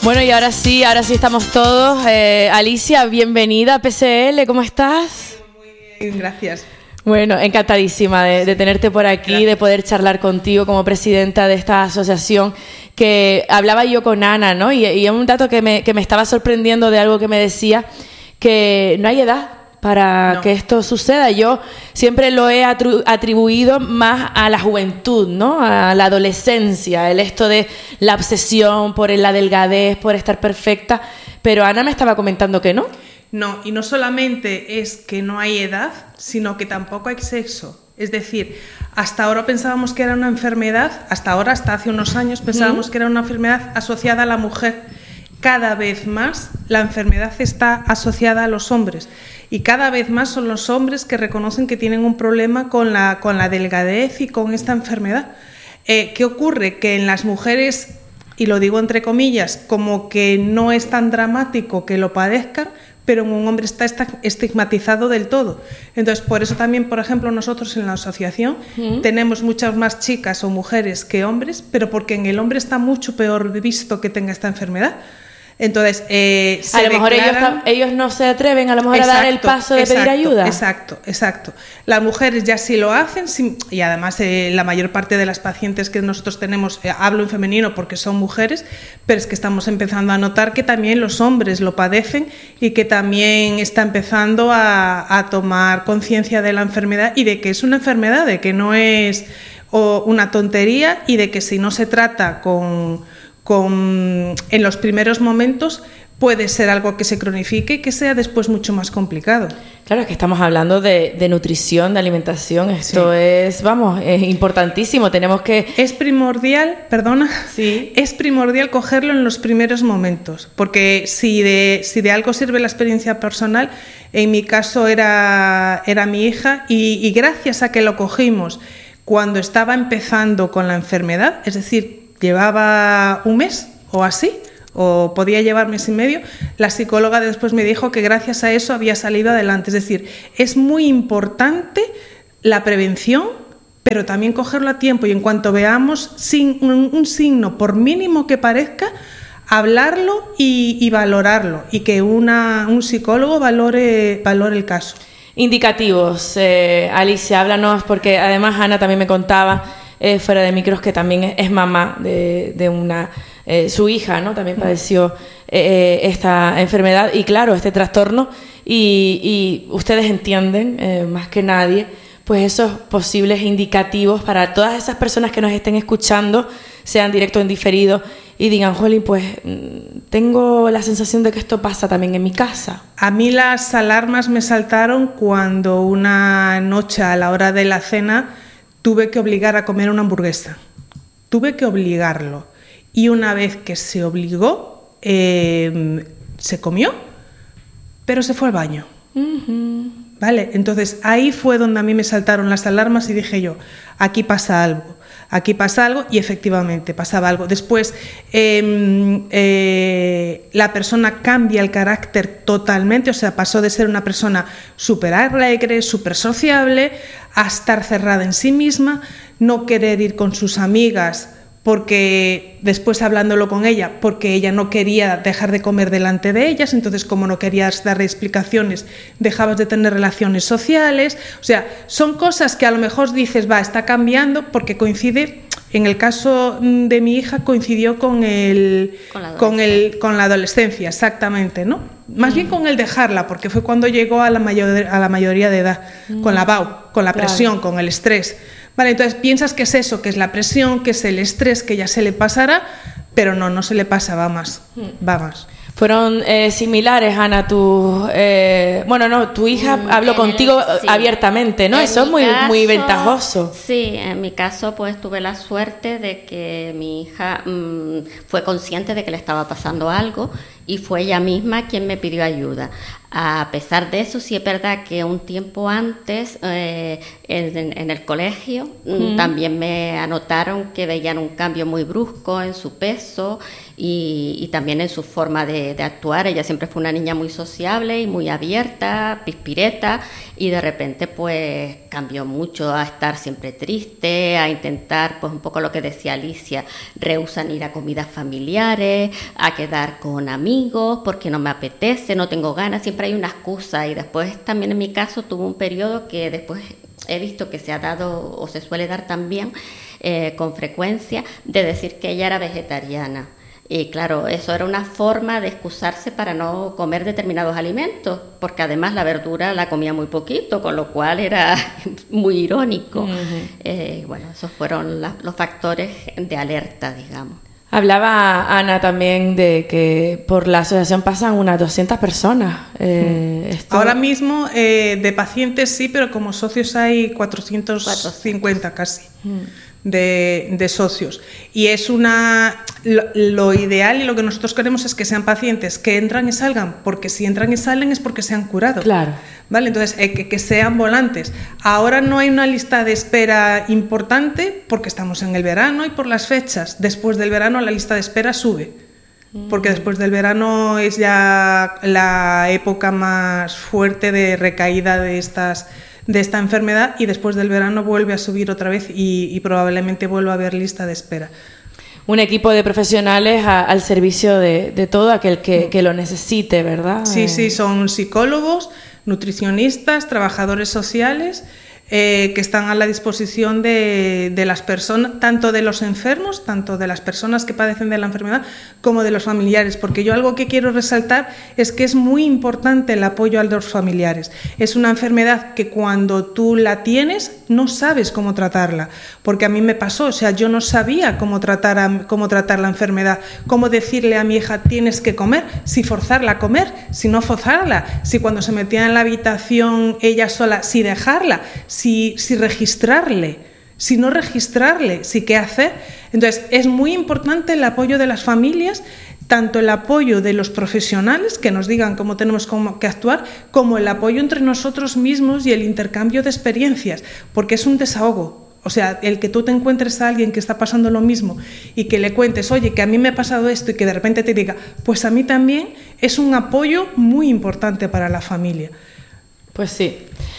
Bueno, y ahora sí estamos todos. Alicia, bienvenida a PCL, ¿cómo estás? Muy bien, gracias. Bueno, encantadísima de tenerte por aquí, gracias. De poder charlar contigo como presidenta de esta asociación, que hablaba yo con Ana, ¿no? Y es un dato que me estaba sorprendiendo de algo que me decía, que no hay edad para que esto suceda. Yo siempre lo he atribuido más a la juventud, ¿no? A la adolescencia, esto de la obsesión por la delgadez, por estar perfecta, pero Ana me estaba comentando que no. No, y no solamente es que no hay edad, sino que tampoco hay sexo. Es decir, hasta ahora pensábamos que era una enfermedad, hasta hace unos años pensábamos que era una enfermedad asociada a la mujer. Cada vez más la enfermedad está asociada a los hombres y cada vez más son los hombres que reconocen que tienen un problema con la delgadez y con esta enfermedad. ¿Qué ocurre? Que en las mujeres, y lo digo entre comillas, como que no es tan dramático que lo padezcan, pero en un hombre está estigmatizado del todo. Entonces, por eso también, por ejemplo, nosotros en la asociación tenemos muchas más chicas o mujeres que hombres, pero porque en el hombre está mucho peor visto que tenga esta enfermedad. Entonces, a lo mejor ellos no se atreven a lo mejor a dar el paso de pedir ayuda. Exacto. Las mujeres ya sí lo hacen y además la mayor parte de las pacientes que nosotros tenemos, hablo en femenino porque son mujeres, pero es que estamos empezando a notar que también los hombres lo padecen y que también está empezando a tomar conciencia de la enfermedad y de que es una enfermedad, de que no es una tontería y de que si no se trata en los primeros momentos puede ser algo que se cronifique y que sea después mucho más complicado. Claro, es que estamos hablando de nutrición, de alimentación, esto es importantísimo, tenemos que... Es primordial cogerlo en los primeros momentos, porque si de algo sirve la experiencia personal, en mi caso era mi hija y gracias a que lo cogimos cuando estaba empezando con la enfermedad, es decir, llevaba un mes o así, o podía llevar mes y medio, la psicóloga después me dijo que gracias a eso había salido adelante. Es decir, es muy importante la prevención, pero también cogerlo a tiempo y en cuanto veamos un signo, por mínimo que parezca, hablarlo y valorarlo y que un psicólogo valore el caso. Indicativos, Alicia, háblanos, porque además Ana también me contaba fuera de micros que también es mamá de una su hija, ¿no? También padeció esta enfermedad y claro, este trastorno y ustedes entienden más que nadie pues esos posibles indicativos para todas esas personas que nos estén escuchando, sean directo o en diferido, y digan, jolín, pues tengo la sensación de que esto pasa también en mi casa. A mí las alarmas me saltaron cuando una noche a la hora de la cena tuve que obligar a comer una hamburguesa. Tuve que obligarlo. Y una vez que se obligó, se comió, pero se fue al baño. ¿Vale? Entonces ahí fue donde a mí me saltaron las alarmas y dije yo, aquí pasa algo, y efectivamente pasaba algo. Después la persona cambia el carácter totalmente, o sea, pasó de ser una persona súper alegre, súper sociable, a estar cerrada en sí misma, no querer ir con sus amigas, porque después hablándolo con ella, porque ella no quería dejar de comer delante de ellas, entonces como no querías dar explicaciones, dejabas de tener relaciones sociales. O sea, son cosas que a lo mejor dices, está cambiando, porque coincide, en el caso de mi hija coincidió con la adolescencia, exactamente, ¿no? Más bien con el dejarla, porque fue cuando llegó a la mayoría de edad, con la BAU, con la presión, con el estrés. Vale, entonces piensas que es eso, que es la presión, que es el estrés, que ya se le pasará, pero no se le pasa, va más. Fueron similares, Ana, tu hija habló contigo abiertamente, ¿no? Eso es muy ventajoso. Sí, en mi caso pues tuve la suerte de que mi hija fue consciente de que le estaba pasando algo y fue ella misma quien me pidió ayuda. A pesar de eso, sí es verdad que un tiempo antes en el colegio también me anotaron que veían un cambio muy brusco en su peso y también en su forma de actuar. Ella siempre fue una niña muy sociable y muy abierta, pispireta, y de repente pues cambió mucho a estar siempre triste, a intentar, pues un poco lo que decía Alicia, rehúsan ir a comidas familiares, a quedar con amigos porque no me apetece, no tengo ganas, siempre hay una excusa. Y después también en mi caso tuve un periodo que después he visto que se ha dado o se suele dar también con frecuencia, de decir que ella era vegetariana. Y claro, eso era una forma de excusarse para no comer determinados alimentos, porque además la verdura la comía muy poquito, con lo cual era muy irónico. Bueno, esos fueron los factores de alerta, digamos. Hablaba Ana también de que por la asociación pasan unas 200 personas. Ahora mismo de pacientes sí, pero como socios hay 450 casi. De socios, y es lo ideal y lo que nosotros queremos es que sean pacientes que entran y salgan, porque si entran y salen es porque se han curado. Claro. ¿Vale? Entonces, que sean volantes. Ahora no hay una lista de espera importante porque estamos en el verano y por las fechas. Después del verano la lista de espera sube, porque después del verano es ya la época más fuerte de recaída de esta enfermedad, y después del verano vuelve a subir otra vez y probablemente vuelva a haber lista de espera. Un equipo de profesionales al servicio de todo aquel que lo necesite, ¿verdad? Sí, son psicólogos, nutricionistas, trabajadores sociales, que están a la disposición de las personas, tanto de los enfermos, tanto de las personas que padecen de la enfermedad, como de los familiares, porque yo algo que quiero resaltar es que es muy importante el apoyo a los familiares. Es una enfermedad que cuando tú la tienes no sabes cómo tratarla, porque a mí me pasó, o sea, yo no sabía cómo tratar la enfermedad, cómo decirle a mi hija tienes que comer, si forzarla a comer, si no forzarla, si cuando se metía en la habitación ella sola, si dejarla, si registrarle, si no registrarle, si qué hacer. Entonces es muy importante el apoyo de las familias, tanto el apoyo de los profesionales que nos digan cómo tenemos que actuar, como el apoyo entre nosotros mismos y el intercambio de experiencias, porque es un desahogo. O sea, el que tú te encuentres a alguien que está pasando lo mismo y que le cuentes, oye, que a mí me ha pasado esto, y que de repente te diga, pues a mí también, es un apoyo muy importante para la familia. Pues sí.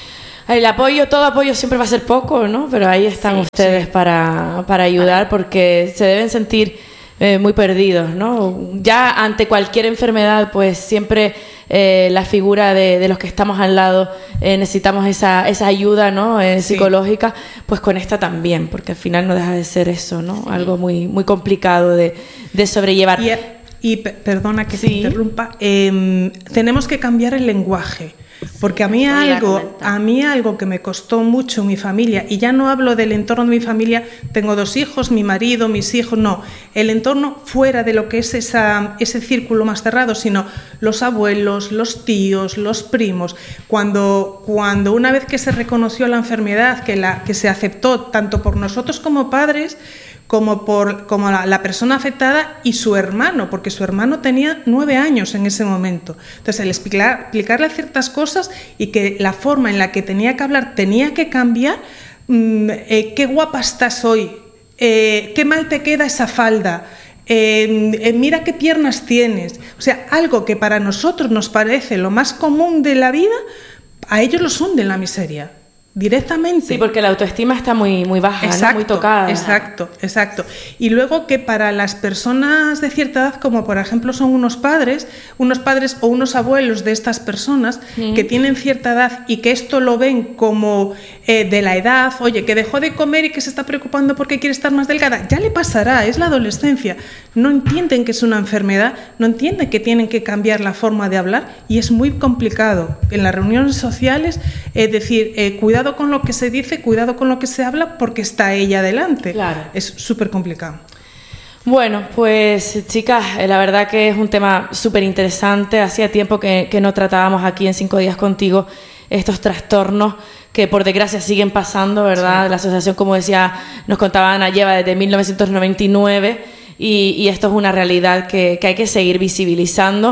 Todo apoyo siempre va a ser poco, ¿no? Pero ahí están ustedes para ayudar, porque se deben sentir muy perdidos, ¿no? Ya ante cualquier enfermedad, pues siempre la figura de los que estamos al lado necesitamos esa ayuda, ¿no? Psicológica, pues con esta también, porque al final no deja de ser eso, ¿no? Sí. Algo muy, muy complicado de sobrellevar. Y perdona que te interrumpa, tenemos que cambiar el lenguaje. Porque a mí algo que me costó mucho en mi familia, y ya no hablo del entorno de mi familia, tengo 2 hijos, mi marido, mis hijos, no, el entorno fuera de lo que es ese círculo más cerrado, sino los abuelos, los tíos, los primos. Cuando una vez que se reconoció la enfermedad, que se aceptó tanto por nosotros como padres, como la persona afectada y su hermano, porque su hermano tenía 9 años en ese momento. Entonces, el explicarle ciertas cosas y que la forma en la que tenía que hablar tenía que cambiar. Qué guapa estás hoy, qué mal te queda esa falda, mira qué piernas tienes. O sea, algo que para nosotros nos parece lo más común de la vida, a ellos los hunde en la miseria. Directamente. Sí, porque la autoestima está muy, muy baja, exacto, ¿no? Muy tocada. Exacto. Y luego que para las personas de cierta edad, como por ejemplo son unos padres o unos abuelos de estas personas que tienen cierta edad y que esto lo ven como de la edad, oye, que dejó de comer y que se está preocupando porque quiere estar más delgada, ya le pasará, es la adolescencia. No entienden que es una enfermedad, no entienden que tienen que cambiar la forma de hablar, y es muy complicado en las reuniones sociales decir, cuidado con lo que se dice, cuidado con lo que se habla, porque está ella delante. Claro. Es súper complicado. Bueno, pues chicas, la verdad que es un tema súper interesante. Hacía tiempo que no tratábamos aquí en 5 días contigo estos trastornos que por desgracia siguen pasando, ¿verdad? Sí. La asociación, como decía, nos contaba Ana, lleva desde 1999 y esto es una realidad que hay que seguir visibilizando,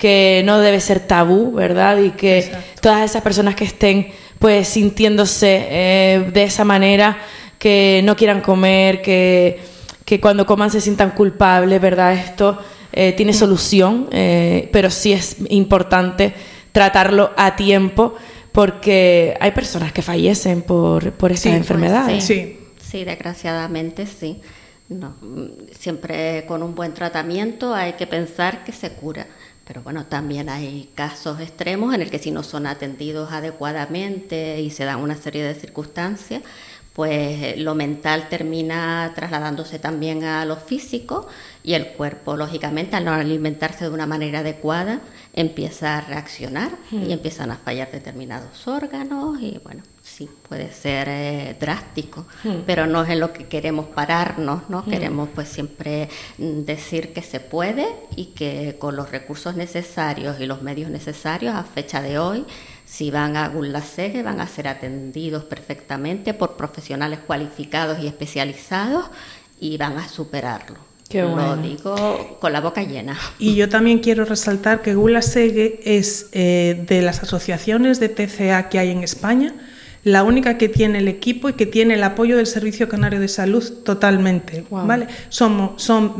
que no debe ser tabú, ¿verdad? Y que Exacto. todas esas personas que estén pues sintiéndose de esa manera, que no quieran comer, que cuando coman se sientan culpables, ¿verdad? Esto tiene solución, pero sí es importante tratarlo a tiempo, porque hay personas que fallecen por estas enfermedades. Sí, desgraciadamente sí. No, siempre con un buen tratamiento hay que pensar que se cura. Pero bueno, también hay casos extremos en el que si no son atendidos adecuadamente y se dan una serie de circunstancias, pues lo mental termina trasladándose también a lo físico y el cuerpo, lógicamente, al no alimentarse de una manera adecuada, empieza a reaccionar y empiezan a fallar determinados órganos y bueno, sí, puede ser drástico, pero no es en lo que queremos pararnos, ¿no? Queremos pues siempre decir que se puede y que con los recursos necesarios y los medios necesarios a fecha de hoy, si van a Gulasegue van a ser atendidos perfectamente por profesionales cualificados y especializados y van a superarlo. Qué bueno. Lo digo con la boca llena. Y yo también quiero resaltar que Gulasegue es de las asociaciones de TCA que hay en España, la única que tiene el equipo y que tiene el apoyo del Servicio Canario de Salud totalmente, wow. ¿vale? Son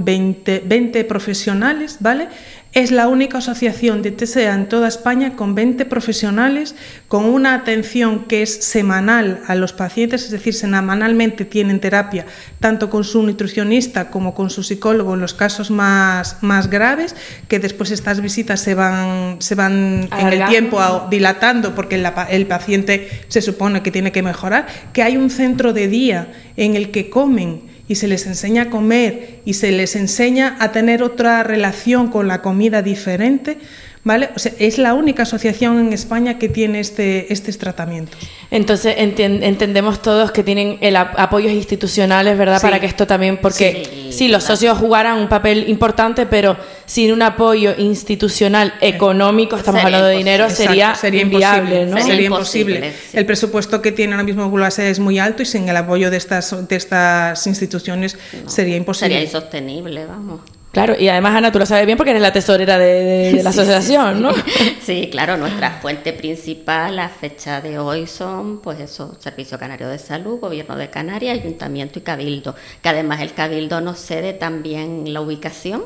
20 profesionales, ¿vale? Es la única asociación de TCA en toda España con 20 profesionales, con una atención que es semanal a los pacientes, es decir, semanalmente tienen terapia tanto con su nutricionista como con su psicólogo en los casos más graves, que después estas visitas se van en el tiempo dilatando porque el paciente se supone que tiene que mejorar, que hay un centro de día en el que comen y se les enseña a comer y se les enseña a tener otra relación con la comida diferente, ¿vale? O sea, es la única asociación en España que tiene estos tratamientos. Entonces entendemos todos que tienen apoyos institucionales, ¿verdad? Sí. Para que esto también, porque sí, los socios jugarán un papel importante, pero sin un apoyo institucional económico, estamos hablando de dinero, sería inviable, ¿no? Sería imposible. Sí. El presupuesto que tiene ahora mismo Gulasegue es muy alto y sin el apoyo de estas instituciones sería imposible. Sería insostenible, vamos. Claro, y además, Ana, tú lo sabes bien porque eres la tesorera de la asociación, ¿no? Sí, claro, nuestra fuente principal a fecha de hoy son, pues eso, Servicio Canario de Salud, Gobierno de Canarias, Ayuntamiento y Cabildo, que además el Cabildo nos cede también la ubicación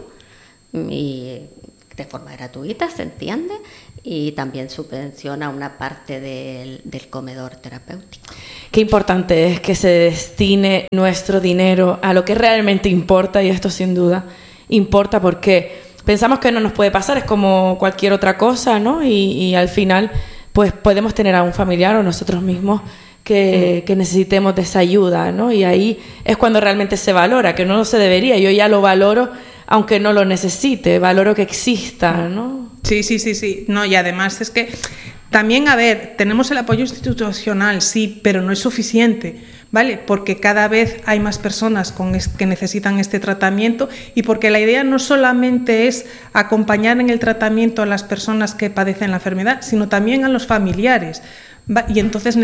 y de forma gratuita, se entiende, y también subvenciona una parte del comedor terapéutico. Qué importante es que se destine nuestro dinero a lo que realmente importa, y esto sin duda importa porque pensamos que no nos puede pasar, es como cualquier otra cosa, ¿no? Y al final pues podemos tener a un familiar o nosotros mismos que necesitemos de esa ayuda, ¿no? Y ahí es cuando realmente se valora, que no se debería, yo ya lo valoro aunque no lo necesite, valoro que exista, ¿no? Sí. No, y además es que también, a ver, tenemos el apoyo institucional, sí, pero no es suficiente, ¿vale? Porque cada vez hay más personas que necesitan este tratamiento y porque la idea no solamente es acompañar en el tratamiento a las personas que padecen la enfermedad, sino también a los familiares. Y entonces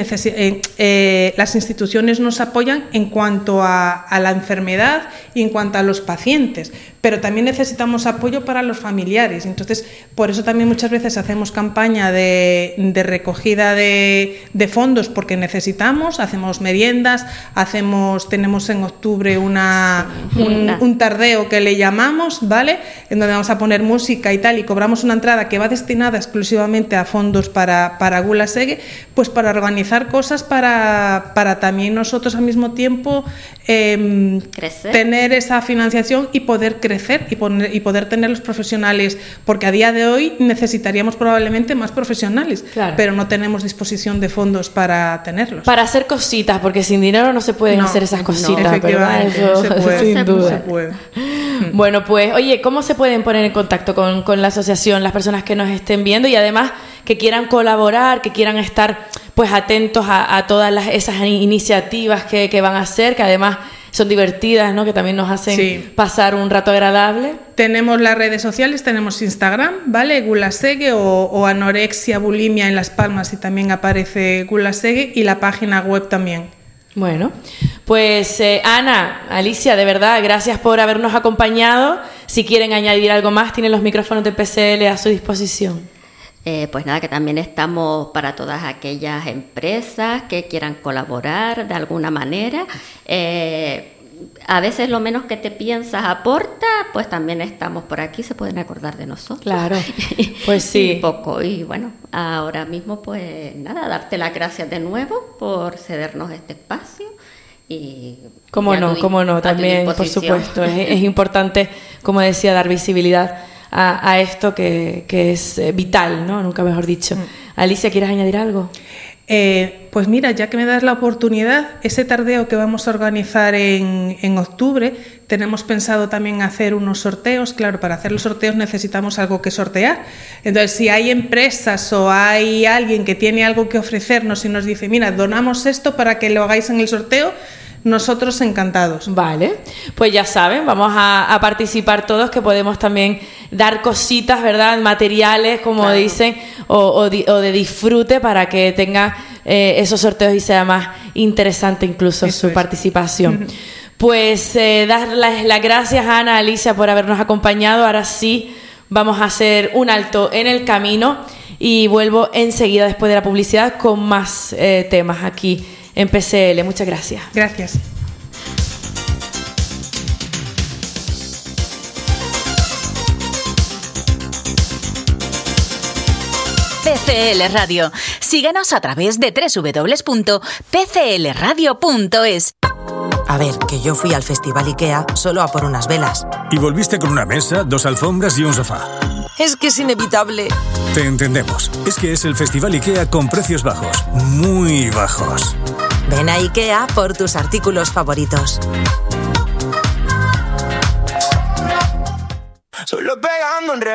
las instituciones nos apoyan en cuanto a la enfermedad y en cuanto a los pacientes, pero también necesitamos apoyo para los familiares. Entonces, por eso también muchas veces hacemos campaña de recogida de fondos porque necesitamos, hacemos meriendas, tenemos en octubre un tardeo que le llamamos, ¿vale? En donde vamos a poner música y tal, y cobramos una entrada que va destinada exclusivamente a fondos para Gulasegue, pues para organizar cosas para también nosotros al mismo tiempo tener esa financiación y poder crecer y poder tener los profesionales, porque a día de hoy necesitaríamos probablemente más profesionales, claro, pero no tenemos disposición de fondos para tenerlos. Para hacer cositas, porque sin dinero no se pueden hacer esas cositas, ¿verdad? Eso, se puede, sin duda. Se puede. Bueno, pues, oye, ¿cómo se pueden poner en contacto con la asociación las personas que nos estén viendo y además que quieran colaborar, que quieran estar pues atentos a todas esas iniciativas que van a hacer, que además son divertidas, ¿no? Que también nos hacen pasar un rato agradable? Tenemos las redes sociales, tenemos Instagram, ¿vale? Gulasegue o anorexia, bulimia en Las Palmas, y también aparece Gulasegue, y la página web también. Bueno, pues Ana, Alicia, de verdad, gracias por habernos acompañado. si quieren añadir algo más, tienen los micrófonos de PCL a su disposición. Pues nada, que también estamos para todas aquellas empresas que quieran colaborar de alguna manera. A veces lo menos que te piensas aporta, pues también estamos por aquí, se pueden acordar de nosotros. Claro, pues sí. Y bueno, ahora mismo pues nada, darte las gracias de nuevo por cedernos este espacio. Y cómo no, también por supuesto, es importante, como decía, dar visibilidad a esto que es vital, ¿no? Nunca mejor dicho. Alicia, ¿quieres añadir algo? Pues mira, ya que me das la oportunidad, ese tardeo que vamos a organizar en octubre, tenemos pensado también hacer unos sorteos. Claro, para hacer los sorteos necesitamos algo que sortear. Entonces, si hay empresas o hay alguien que tiene algo que ofrecernos y nos dice, mira, donamos esto para que lo hagáis en el sorteo, nosotros encantados. Vale, pues ya saben, vamos a participar todos, que podemos también dar cositas, ¿verdad? Materiales, como claro, dicen, o de disfrute para que tenga esos sorteos y sea más interesante incluso su participación. Pues darles las gracias a Ana, Alicia, por habernos acompañado. Ahora sí vamos a hacer un alto en el camino y vuelvo enseguida después de la publicidad con más temas aquí en PCL. Muchas gracias. Gracias. PCL Radio. Síguenos a través de www.pclradio.es. A ver, que yo fui al Festival IKEA solo a por unas velas. Y volviste con una mesa, 2 alfombras y un sofá. Es que es inevitable. Te entendemos. Es que es el Festival IKEA con precios bajos. Muy bajos. Ven a IKEA por tus artículos favoritos. Solo pegando un